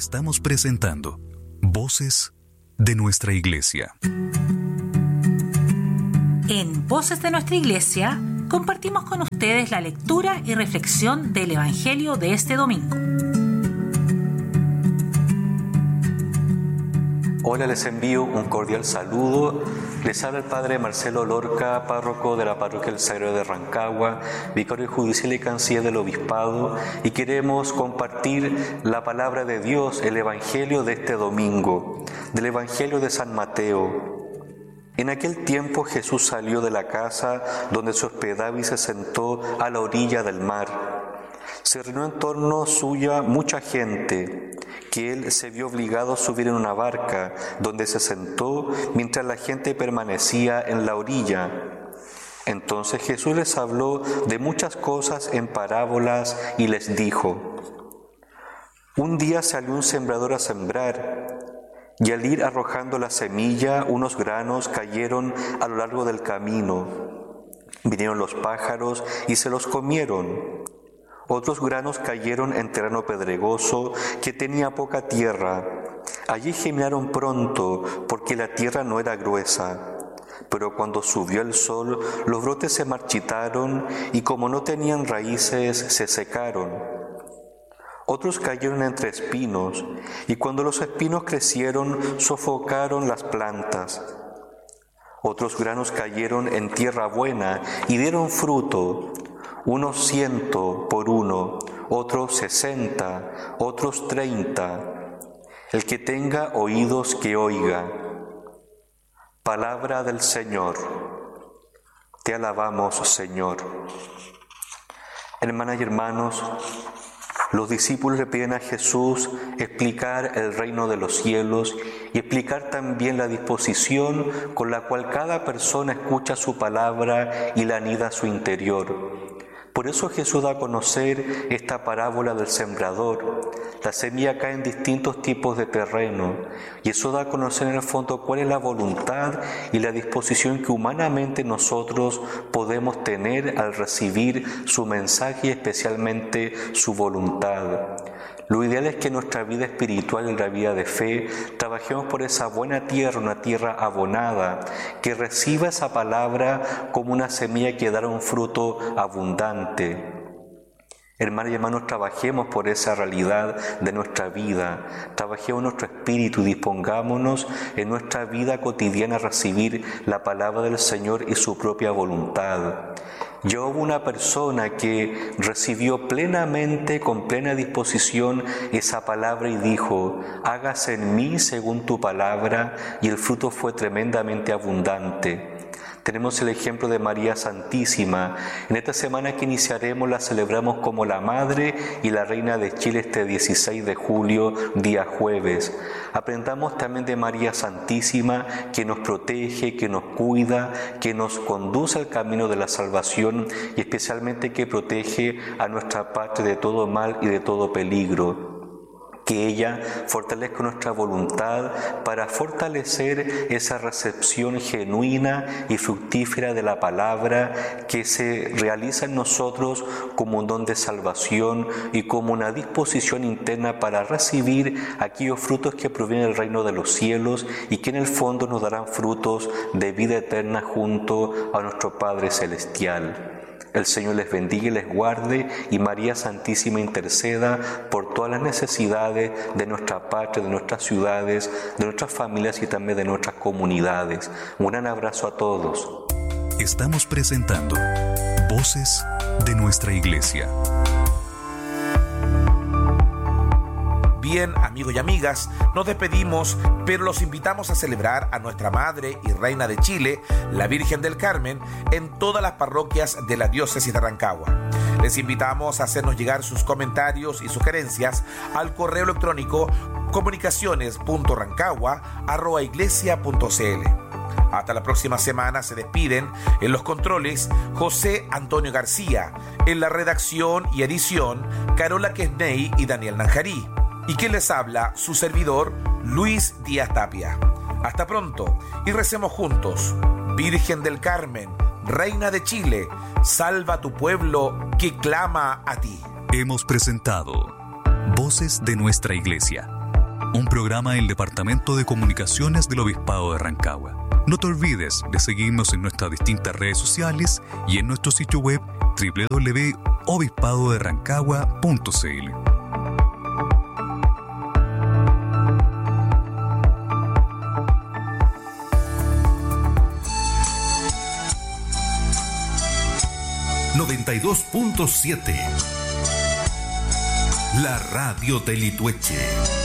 Estamos presentando Voces de nuestra Iglesia. En Voces de nuestra Iglesia compartimos con ustedes la lectura y reflexión del Evangelio de este domingo. Hola, les envío un cordial saludo. Les habla el Padre Marcelo Lorca, párroco de la Parroquia del Sagrario de Rancagua, vicario judicial y canciller del Obispado, y queremos compartir la palabra de Dios, el Evangelio de este domingo, del Evangelio de San Mateo. En aquel tiempo Jesús salió de la casa donde se hospedaba y se sentó a la orilla del mar. Se reunió en torno suya mucha gente, que él se vio obligado a subir en una barca, donde se sentó mientras la gente permanecía en la orilla. Entonces Jesús les habló de muchas cosas en parábolas y les dijo: Un día salió un sembrador a sembrar, y al ir arrojando la semilla, unos granos cayeron a lo largo del camino. Vinieron los pájaros y se los comieron. Otros granos cayeron en terreno pedregoso que tenía poca tierra. Allí germinaron pronto, porque la tierra no era gruesa. Pero cuando subió el sol, los brotes se marchitaron y como no tenían raíces, se secaron. Otros cayeron entre espinos, y cuando los espinos crecieron, sofocaron las plantas. Otros granos cayeron en tierra buena y dieron fruto, unos 100 por uno, otros 60, otros 30. El que tenga oídos que oiga. Palabra del Señor. Te alabamos, Señor. Hermanas y hermanos, los discípulos le piden a Jesús explicar el reino de los cielos y explicar también la disposición con la cual cada persona escucha su palabra y la anida a su interior. Por eso Jesús da a conocer esta parábola del sembrador. La semilla cae en distintos tipos de terreno y eso da a conocer en el fondo cuál es la voluntad y la disposición que humanamente nosotros podemos tener al recibir su mensaje y especialmente su voluntad. Lo ideal es que nuestra vida espiritual y la vida de fe trabajemos por esa buena tierra, una tierra abonada, que reciba esa palabra como una semilla que dará un fruto abundante. Hermanos y hermanos, trabajemos por esa realidad de nuestra vida, trabajemos nuestro espíritu y dispongámonos en nuestra vida cotidiana a recibir la palabra del Señor y su propia voluntad. Yo hubo una persona que recibió plenamente, con plena disposición, esa palabra y dijo: hágase en mí según tu palabra, y el fruto fue tremendamente abundante. Tenemos el ejemplo de María Santísima. En esta semana que iniciaremos la celebramos como la Madre y la Reina de Chile este 16 de julio, día jueves. Aprendamos también de María Santísima, que nos protege, que nos cuida, que nos conduce al camino de la salvación y especialmente que protege a nuestra patria de todo mal y de todo peligro. Que ella fortalezca nuestra voluntad para fortalecer esa recepción genuina y fructífera de la palabra que se realiza en nosotros como un don de salvación y como una disposición interna para recibir aquellos frutos que provienen del reino de los cielos y que en el fondo nos darán frutos de vida eterna junto a nuestro Padre Celestial. El Señor les bendiga y les guarde, y María Santísima interceda por todas las necesidades de nuestra patria, de nuestras ciudades, de nuestras familias y también de nuestras comunidades. Un gran abrazo a todos. Estamos presentando Voces de nuestra Iglesia. Bien, amigos y amigas, nos despedimos, pero los invitamos a celebrar a nuestra Madre y Reina de Chile, la Virgen del Carmen, en todas las parroquias de la diócesis de Rancagua. Les invitamos a hacernos llegar sus comentarios y sugerencias al correo electrónico comunicaciones.rancagua@iglesia.cl. Hasta la próxima semana. Se despiden en los controles José Antonio García, en la redacción y edición Carola Quesney y Daniel Nanjarí. Y quien les habla, su servidor, Luis Díaz Tapia. Hasta pronto y recemos juntos. Virgen del Carmen, Reina de Chile, salva a tu pueblo que clama a ti. Hemos presentado Voces de nuestra Iglesia, un programa del Departamento de Comunicaciones del Obispado de Rancagua. No te olvides de seguirnos en nuestras distintas redes sociales y en nuestro sitio web www.obispadoderancagua.cl. ...92.7... La radio de Litueche.